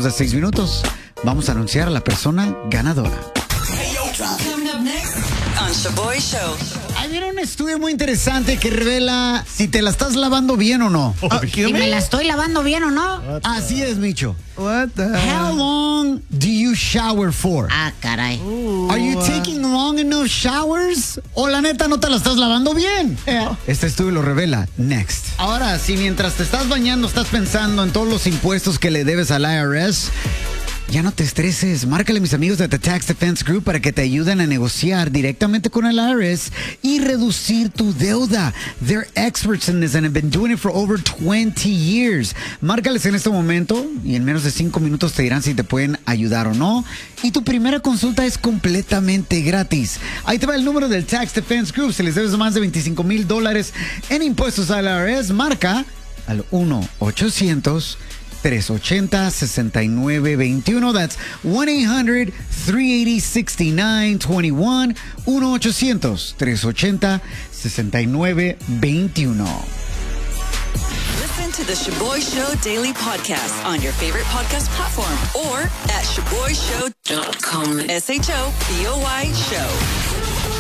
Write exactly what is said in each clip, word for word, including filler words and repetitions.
a seis minutos. Vamos a anunciar a la persona ganadora. On Shaboy Show. Ahí viene un estudio muy interesante que revela si te la estás lavando bien o no. Ah, Si me la estoy lavando bien o no. Así es, Micho. What the How long do you shower for? Ah, caray. Are you taking long enough showers? ¿O la neta no te la estás lavando bien? Este estudio lo revela. Next. Ahora, si mientras te estás bañando estás pensando en todos los impuestos que le debes al I R S, ya no te estreses. Márcale a mis amigos de The Tax Defense Group para que te ayuden a negociar directamente con el I R S y reducir tu deuda. They're experts in this and have been doing it for over twenty years. Márcales en este momento y en menos de cinco minutos te dirán si te pueden ayudar o no. Y tu primera consulta es completamente gratis. Ahí te va el número del Tax Defense Group. Si les debes más de veinticinco mil dólares en impuestos al I R S, marca al uno ochocientos tres ochenta sesenta y nueve veintiuno. That's one eight hundred three eighty sixty-nine twenty-one. uno ochocientos tres ochenta sesenta y nueve veintiuno. Listen to the Shaboy Show Daily Podcast on your favorite podcast platform or at shaboy show dot com. S H O B O Y Show.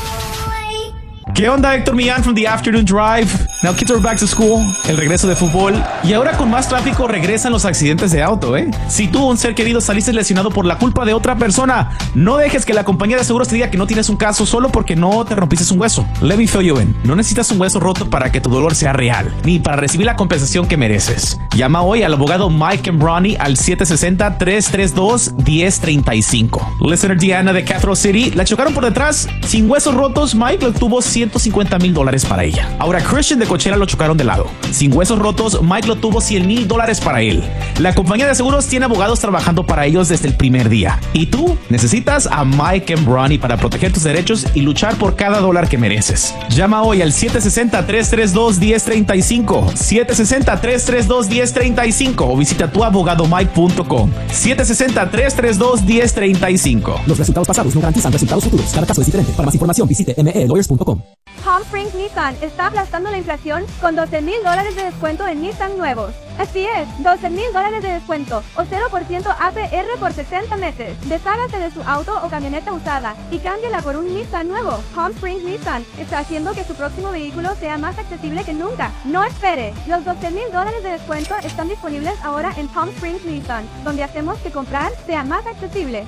¿Qué onda, Héctor Millán from the Afternoon Drive? Now kids are back to school, el regreso de fútbol. Y ahora con más tráfico regresan los accidentes de auto, ¿eh? Si tú o un ser querido saliste lesionado por la culpa de otra persona, no dejes que la compañía de seguros te diga que no tienes un caso solo porque no te rompiste un hueso. Let me fill you in. No necesitas un hueso roto para que tu dolor sea real, ni para recibir la compensación que mereces. Llama hoy al abogado Mike Embrani al siete seis cero, tres tres dos, uno cero tres cinco. Listener Diana de Cathedral City, la chocaron por detrás. Sin huesos rotos, Mike lo tuvo ciento cincuenta mil dólares para ella. Ahora Christian de Coachella lo chocaron de lado. Sin huesos rotos, Mike lo tuvo cien mil dólares para él. La compañía de seguros tiene abogados trabajando para ellos desde el primer día. Y tú necesitas a Mike Embrani para proteger tus derechos y luchar por cada dólar que mereces. Llama hoy al siete seis cero, tres tres dos, uno cero tres cinco, siete seis cero, tres tres dos, uno cero tres cinco o visita tu abogado mike punto com. siete seis cero, tres tres dos, uno cero tres cinco. Los resultados pasados no garantizan resultados futuros. Cada caso es diferente. Para más información visite m e lawyers punto com. Palm Springs Nissan está aplastando la inflación con doce mil dólares de descuento en Nissan nuevos. Así es, doce mil dólares de descuento o cero por ciento A P R por sesenta meses. Deshágase de su auto o camioneta usada y cámbiala por un Nissan nuevo. Palm Springs Nissan está haciendo que su próximo vehículo sea más accesible que nunca. No espere, los doce mil dólares de descuento están disponibles ahora en Palm Springs Nissan, donde hacemos que comprar sea más accesible.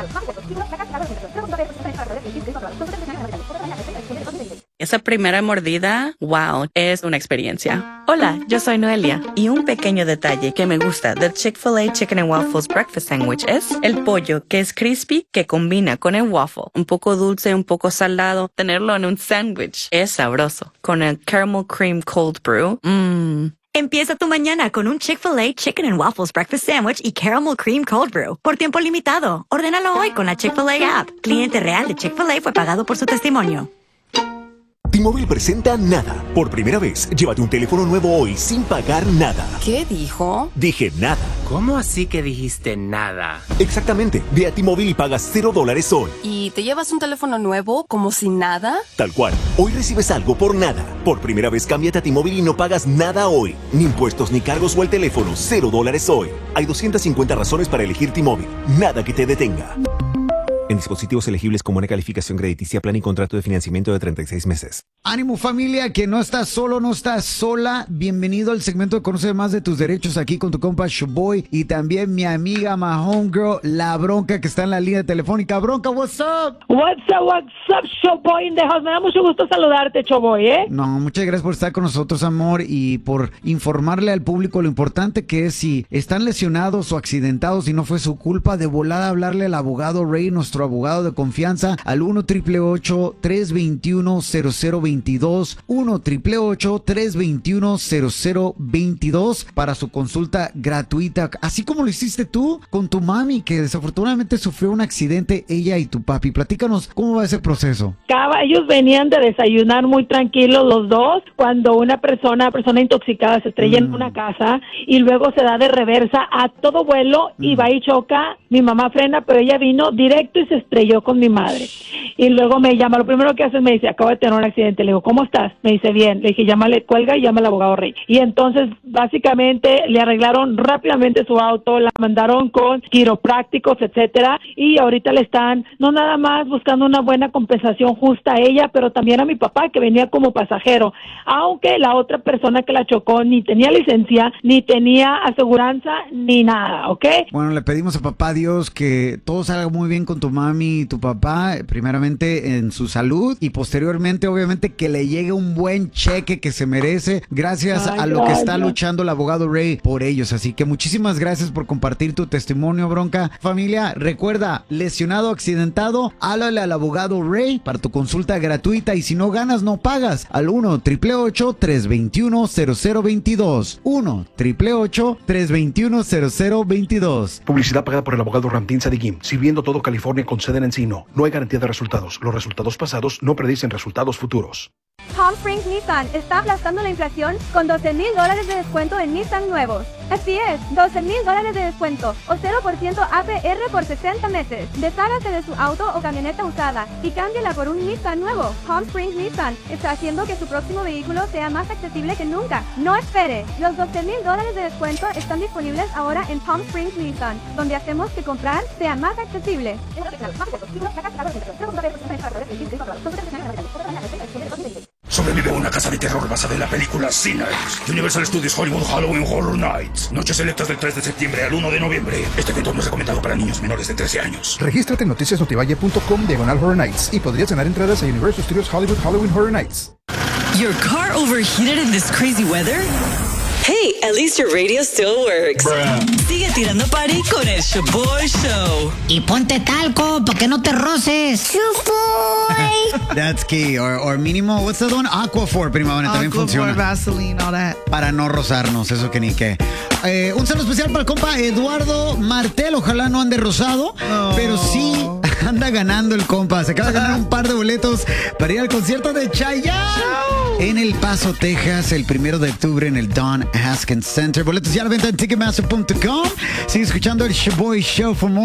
Esa primera mordida, wow, es una experiencia. Hola, yo soy Noelia y un pequeño detalle que me gusta del Chick-fil-A Chicken and Waffles Breakfast Sandwich es el pollo que es crispy que combina con el waffle. Un poco dulce, un poco salado, tenerlo en un sándwich es sabroso. Con el Caramel Cream Cold Brew, mmm. Empieza tu mañana con un Chick-fil-A Chicken and Waffles Breakfast Sandwich y Caramel Cream Cold Brew. Por tiempo limitado. Ordénalo hoy con la Chick-fil-A app. Cliente real de Chick-fil-A fue pagado por su testimonio. T-Mobile presenta Nada. Por primera vez, llévate un teléfono nuevo hoy sin pagar nada. ¿Qué dijo? Dije nada. ¿Cómo así que dijiste nada? Exactamente. Ve a T-Mobile y pagas cero dólares hoy. ¿Y te llevas un teléfono nuevo como sin nada? Tal cual. Hoy recibes algo por nada. Por primera vez, cámbiate a T-Mobile y no pagas nada hoy. Ni impuestos, ni cargos o el teléfono. Cero dólares hoy. Hay doscientas cincuenta razones para elegir T-Mobile. Nada que te detenga. En dispositivos elegibles con buena calificación crediticia, plan y contrato de financiamiento de treinta y seis meses. Ánimo, familia, que no estás solo, no estás sola. Bienvenido al segmento de Conoce Más de tus Derechos aquí con tu compa Shaboy y también mi amiga, my homegirl, La Bronca, que está en la línea telefónica. Bronca, what's up? What's up, what's up, Shaboy in the house. Me da mucho gusto saludarte, Shaboy, ¿eh? No, muchas gracias por estar con nosotros, amor, y por informarle al público lo importante que es si están lesionados o accidentados y no fue su culpa, de volada hablarle al abogado Ray, nuestro abogado de confianza, al uno triple ocho, tres dos uno, cero cero veintidós, uno triple ocho, tres dos uno, cero cero veintidós para su consulta gratuita, así como lo hiciste tú con tu mami, que desafortunadamente sufrió un accidente, ella y tu papi. Platícanos, ¿cómo va ese proceso? Ellos venían de desayunar muy tranquilos los dos, cuando una persona, persona intoxicada se estrella mm. en una casa y luego se da de reversa a todo vuelo mm. y va y choca. Mi mamá frena, pero ella vino directo y se estrelló con mi madre. Y luego me llama, lo primero que hace es me dice, acabo de tener un accidente inmediatamente. Le digo, ¿cómo estás? Me dice, bien. Le dije, llámale, cuelga y llama al abogado Rey. Y entonces, básicamente, le arreglaron rápidamente su auto, la mandaron con quiroprácticos, etcétera, y ahorita le están, no nada más buscando una buena compensación justa a ella, pero también a mi papá, que venía como pasajero, aunque la otra persona que la chocó ni tenía licencia, ni tenía aseguranza, ni nada, ¿ok? Bueno, le pedimos a papá Dios que todo salga muy bien con tu mami y tu papá, primeramente en su salud y posteriormente, obviamente, que le llegue un buen cheque que se merece gracias Ay, a lo que está gracias. luchando el abogado Ray por ellos. Así que muchísimas gracias por compartir tu testimonio, Bronca. Familia, recuerda, lesionado, accidentado, háblale al abogado Ray para tu consulta gratuita y si no ganas, no pagas. Al uno, ocho ocho ocho, tres dos uno, cero cero dos dos. uno, ocho ocho ocho, tres dos uno, cero cero dos dos. Publicidad pagada por el abogado Ramtín Sadikim, sirviendo todo California con sede en Encino. No hay garantía de resultados. Los resultados pasados no predicen resultados futuros. Palm Springs Nissan está aplastando la inflación con doce mil dólares de descuento en Nissan nuevos. Así es, doce mil dólares de descuento o cero por ciento A P R por sesenta meses. Deshágase de su auto o camioneta usada y cámbiela por un Nissan nuevo. Palm Springs Nissan está haciendo que su próximo vehículo sea más accesible que nunca. No espere, los doce mil dólares de descuento están disponibles ahora en Palm Springs Nissan, donde hacemos que comprar sea más accesible. Sobrevive una casa de terror basada en la película Sinners. Universal Studios Hollywood Halloween Horror Nights. Noches selectas del tres de septiembre al uno de noviembre. Este evento no es recomendado para niños menores de trece años. Regístrate en noticias notivalle punto com diagonal Horror Nights y podrías ganar entradas a Universal Studios Hollywood Halloween Horror Nights. Your car overheated in this crazy weather? Hey, at least your radio still works. Bruh. Sigue tirando party con el Shaboy Show. Y ponte talco para que no te roces. Shaboy. That's key. Or, or mínimo, what's the other one? Aquaphor, prima, bueno, también funciona. Vaseline, all that. Para no rozarnos, eso que ni qué. Eh, un saludo especial para el compa Eduardo Martel. Ojalá no ande rosado, oh. pero sí anda ganando el compa. Se acaba de ganar un par de boletos para ir al concierto de Chayanne en El Paso, Texas, el primero de octubre en el Don Haskins Center. Boletos ya a la venta en ticketmaster punto com. Sigue escuchando el Shaboy Show for more.